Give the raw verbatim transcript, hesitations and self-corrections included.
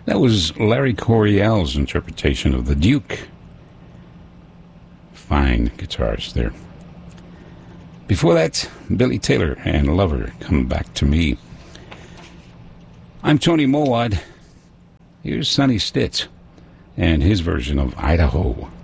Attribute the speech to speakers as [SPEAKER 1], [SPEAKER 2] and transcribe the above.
[SPEAKER 1] That was Larry Coryell's interpretation of The Duke. Fine guitarist there. Before that, Billy Taylor and Lover, Come Back to Me. I'm Tony Mowat. Here's Sonny Stitt and his version of Idaho.